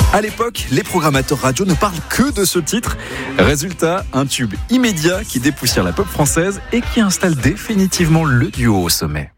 À l'époque, les programmateurs radio ne parlent que de ce titre. Résultat, un tube immédiat qui dépoussière la pop française et qui installe définitivement le duo au sommet.